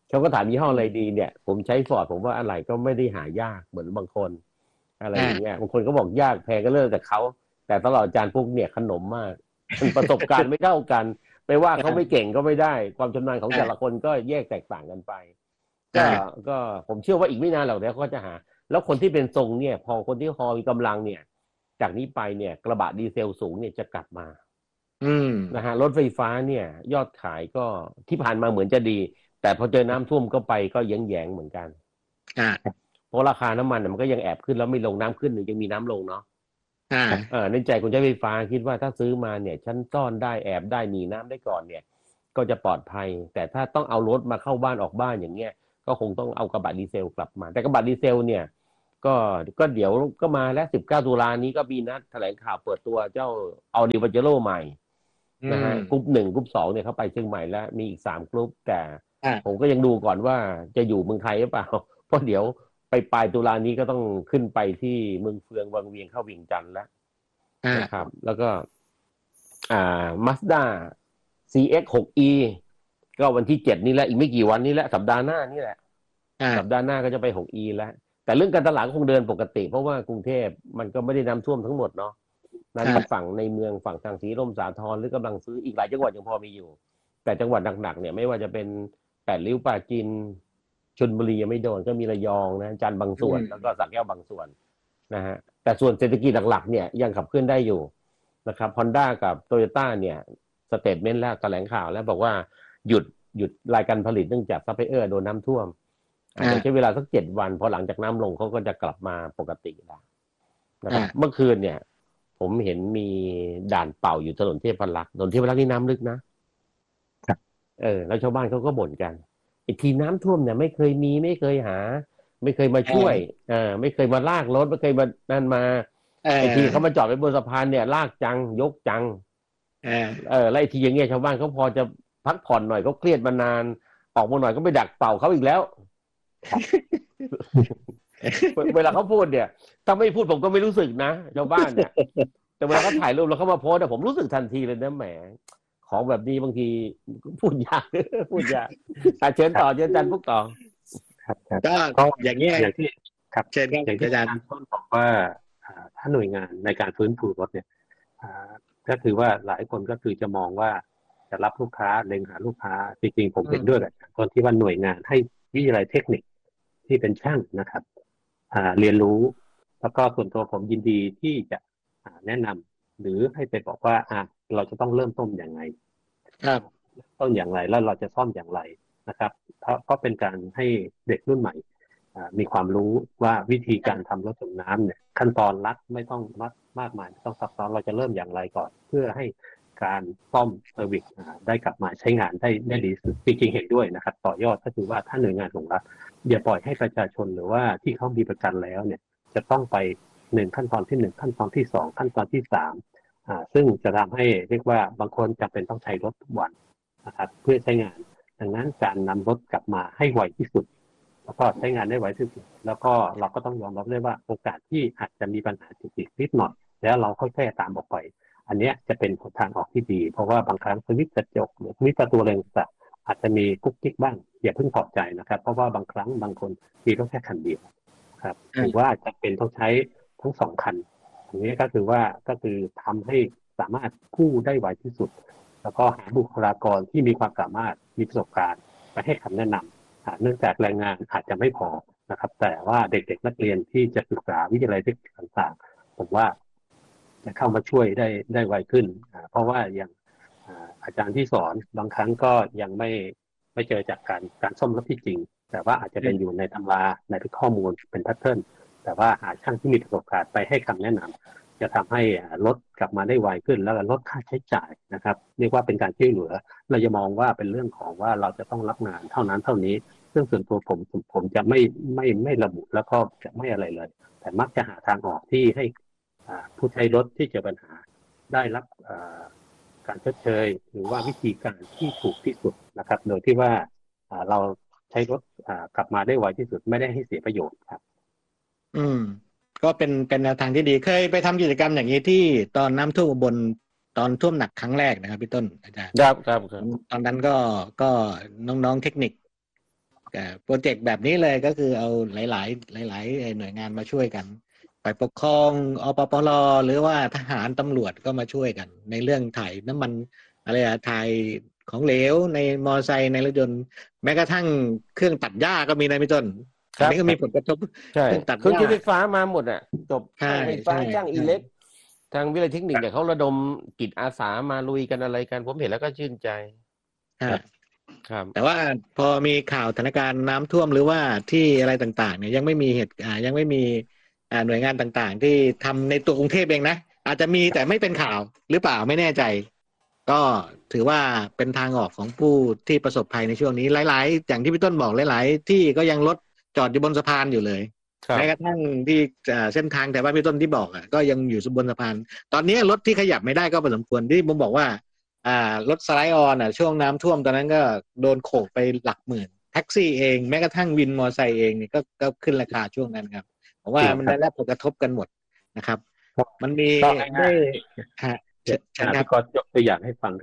เขาก็ถามยี่ห้ออะไรดีเนี่ยผมใช้ฟอร์ดผมว่าอะไรก็ไม่ได้หายากเหมือนบางคนอะไรอย่างเงี้ยบางคนก็บอกยากแพงก็เลิกแต่เขาแต่ตลอดอาจารย์ปุ๊กเนี่ยขนมมากประสบการณ์ไม่เท่ากันไปว่าเขาไม่เก่งก็ไม่ได้ความชำนาญของแต่ละคนก็แยกแตกต่างกันไปก็ผมเชื่อว่าอีกไม่นานหรอกเดี๋ยวเขาจะหาแล้วคนที่เป็นทรงเนี่ยพอคนที่ฮอมีกำลังเนี่ยจากนี้ไปเนี่ยกระบะดีเซลสูงเนี่ยจะกลับมานะฮะรถไฟฟ้าเนี่ยยอดขายก็ที่ผ่านมาเหมือนจะดีแต่พอเจอน้ำท่วมก็ไปก็แย้งๆเหมือนกันเพราะราคาน้ำมันมันก็ยังแอบขึ้นแล้วไม่ลงน้ำขึ้นหรือยังมีน้ำลงเนาะในใจคนใช้ไฟฟ้าคิดว่าถ้าซื้อมาเนี่ยฉันซ่อนได้แอบได้หนีน้ำได้ก่อนเนี่ยก็จะปลอดภัยแต่ถ้าต้องเอารถมาเข้าบ้านออกบ้านอย่างเงี้ยก็คงต้องเอากระบะดีเซลกลับมาแต่กระบะดีเซลเนี่ยก็เดี๋ยวก็มาแล้ว19ตุลานี้ก็มีนัดแถลงข่าวเปิดตัวเจ้าเอาดิวาเจโร่ใหม่นะฮะกรุ๊ป1กรุ๊ป2เนี่ยเขาไปเชียงใหม่แล้วมีอีก3กรุ๊ปแต่ผมก็ยังดูก่อนว่าจะอยู่เมืองไทยหรือเปล่าเพราะเดี๋ยวไปปลายตุลานี้ก็ต้องขึ้นไปที่เมืองเฟืองวังเวียงเข้าเวียงจันทร์แล้วนะครับแล้วก็Mazda CX-6e ก็วันที่7นี้แหละอีกไม่กี่วันนี้แหละสัปดาห์หน้านี่แหละสัปดาห์หน้าก็จะไป 6e แล้วแต่เรื่องการตลาดคงเดินปกติเพราะว่ากรุงเทพมันก็ไม่ได้น้ำท่วมทั้งหมดเนาะนั่นฝั่งในเมืองฝั่งทางศรีลมสาทรหรือกำลังซื้ออีกหลายจังหวัดยังพอมีอยู่แต่จังหวัดหนักๆเนี่ยไม่ว่าจะเป็น8ริ้วปราจีนชลบุรียังไม่โดนก็มีระยองนะจันทร์บางส่วนแล้วก็สระแก้วบางส่วนนะฮะแต่ส่วนเศรษฐกิจหลักๆเนี่ยยังขับเคลื่อนได้อยู่นะครับ Honda กับ Toyota เนี่ยสเตทเมนต์แล้วแถลงข่าวแล้วบอกว่าหยุดรายการผลิตเนื่องจากซัพพลายเออร์โดนน้ำท่วมอาจจะใช้เวลาสัก7 วันพอหลังจากน้ำลงเขาก็จะกลับมาปกติแล้วนะครับเมื่อคืนเนี่ยผมเห็นมีด่านเป่าอยู่ถนนเทพรักษ์นี่น้ำลึกนะแล้วชาวบ้านเขาก็บ่นกันไอ้ทีน้ำท่วมเนี่ยไม่เคยมีไม่เคยหาไม่เคยมาช่วยไม่เคยมาลากรถไม่เคยมานั่นมาไอ้ทีเขามาจอดไว้บนสะพานเนี่ยลากจังยกจังแล้วไอ้ทีอย่างเงี้ยชาวบ้านเขาพอจะพักผ่อนหน่อยเขาเครียดมานานออกมาหน่อยก็ไปดักเป่าเขาอีกแล้วเวลาเขาพูดเนี่ยถ้าไม่พูดผมก็ไม่รู้สึกนะชาวบ้านเนี่ยแต่เวลาเขาถ่ายรูปแล้วเขามาโพสต์ผมรู้สึกทันทีเลยนะแหมของแบบนี้บางทีพูดยากเชิญต่อเชิญอาจารย์ปุ๊กต่อ
ก็อย่างนี้
อย่างที่ครับ
เชิญครับ
อย่างที่อาจารย์ต้นบอกว่าถ้าหน่วยงานในการฟื้นฟูรถเนี่ยก็คือว่าหลายคนก็คือจะมองว่าจะรับลูกค้าเล็งหาลูกค้าจริงๆผมเห็นด้วยกับคนที่ว่าหน่วยงานให้วิทยาลัยเทคนิคที่เป็นช่างนะครับเรียนรู้แล้วก็ส่วนตัวผมยินดีที่จะแนะนำหรือให้ไปบอกว่าเราจะต้องเริ่มต้นอย่างไรต้นอย่างไรแล้วเราจะซ่อมอย่างไรนะครับเพราะเป็นการให้เด็กรุ่นใหม่มีความรู้ว่าวิธีการทำรถส่งน้ำเนี่ยขั้นตอนรัดไม่ต้องมากมายไม่ต้องซับซ้อนเราจะเริ่มอย่างไรก่อนเพื่อให้การซ่อมเซอร์วิสได้กลับมาใช้งานได้ดีสุดจริงๆเห็นด้วยนะครับต่อยอดก็คือว่าถ้าหน่วยงานของรัฐอย่าปล่อยให้ประชาชนหรือว่าที่เขามีประกันแล้วเนี่ยจะต้องไป1ขั้นตอนที่1ขั้นตอนที่2ขั้นตอนที่3ซึ่งจะทำให้เรียกว่าบางคนจำเป็นต้องใช้รถทุกวันนะครับเพื่อใช้งานดังนั้นการนำรถกลับมาให้ไวที่สุดแล้วก็ใช้งานได้ไวที่สุดแล้วก็เราก็ต้องยอมรับด้วยว่าโอกาสที่อาจจะมีปัญหาจุกจิกนิดหน่อยแล้วเราค่อยๆตามออกไปอันนี้จะเป็นทางออกที่ดีเพราะว่าบางครั้งสวิตช์กระจกหรือสวิตช์ประตูอะไรต่างๆอาจจะมีกุ๊กกิ๊กบ้างอย่าเพิ่งพอใจนะครับเพราะว่าบางครั้งบางคนมีรถแค่คันเดียวครับหรือว่าจะเป็นต้องใช้ทั้ง2คันอันนี้ก็คือทำให้สามารถกู้ได้ไวที่สุดแล้วก็หาบุคลากรที่มีความสามารถมีประสบการณ์ไปให้คำแนะนำเนื่องจากแรงงานอาจจะไม่พอนะครับแต่ว่าเด็กๆนักเรียนที่จะศึกษาวิทยาลัยเทคนิคต่างๆผมว่าจะเข้ามาช่วยได้ไวขึ้นเพราะว่าอย่างอาจารย์ที่สอนบางครั้งก็ยังไม่เจอจากการซ่อมรถที่จริงแต่ว่าอาจจะเป็นอยู่ในตำราในข้อมูลเป็นแพทเทิร์นแต่ว่าหาช่างที่มีประสบการณ์ไปให้คำแนะนำจะทำให้รถกลับมาได้ไวขึ้นแล้วก็ลดค่าใช้จ่ายนะครับเรียกว่าเป็นการช่วยเหลือเราจะมองว่าเป็นเรื่องของว่าเราจะต้องรับงานเท่านั้นเท่านี้ซึ่งส่วนตัวผมจะไม่ระบุแล้วก็จะไม่อะไรเลยแต่มักจะหาทางออกที่ให้ผู้ใช้รถที่เจอปัญหาได้รับการชดเชยหรือว่าวิธีการที่ถูกที่สุดนะครับโดยที่ว่าเราใช้รถกลับมาได้ไวที่สุดไม่ได้ให้เสียประโยชน์ครับ
ก็เป็นแนวทางที่ดีเคยไปทำกิจกรรมอย่างนี้ที่ตอนน้ำท่วมอุบลตอนท่วมหนักครั้งแรกนะครับพี่ต้นอาจารย์
ครับ
ตอนนั้นก็น้องๆเทคนิคโปรเจกต์แบบนี้เลยก็คือเอาหลายหน่วยงานมาช่วยกันฝ่ายปกครองอปปรหรือว่าทหารตำรวจก็มาช่วยกันในเรื่องถ่ายน้ำมันอะไรถ่ายของเหลวในมอไซค์ในรถยนต์แม้กระทั่งเครื่องตัดหญ้าก็มีนะพี่ต้นอันนี้ก็มีผลกระทบ
ใช่
เครื่องตัดห
เครื่อง
ญ้า
ใช้ไฟฟ้ามาหมดอ่ะจบ
ใช่
ช่างไฟฟ้า
ใช่
ช่างอิเล็กทางวิทยาลัยเทคนิคเนี่ยเขาระดมจิตอาสามาลุยกันอะไรกันผมเห็นแล้วก็ชื่นใจ ครับ
แต่ว่าพอมีข่าวสถานการณ์น้ำท่วมหรือว่าที่อะไรต่างๆเนี่ยยังไม่มียังไม่มีหน่วยงานต่างๆ ที่ทำในตัวกรุงเทพเองนะอาจจะมีแต่ไม่เป็นข่าวหรือเปล่าไม่แน่ใจ ก็ถือว่าเป็นทางออกของผู้ที่ประสบภัยในช่วงนี้หลายๆอย่างที่พี่ต้นบอกหลายๆที่ก็ยังรถจอดอยู่บนสะพานอยู่เลย
ครับ
แม้กระทั่งที่เส้นทางแต่ว่าพี่ต้นที่บอกก็ยังอยู่บนสะพานตอนนี้รถที่ขยับไม่ได้ก็พอสมควรที่ผมบอกว่ารถสไลด์ออนช่วงน้ำท่วมตอนนั้นก็โดนโขกไปหลักหมื่นแท็กซี่เองแม้กระทั่งวินมอเตอร์ไซค์เองนี่ก็ขึ้นราคาช่วงนั้นครับเพราะว่ามันได้รับผลกระทบกันหมดนะครับ มันมี
ก็
ได้
ง่ายๆ
เชิญครับ
พี่ก็ยกตัวอย่างให้ฟัง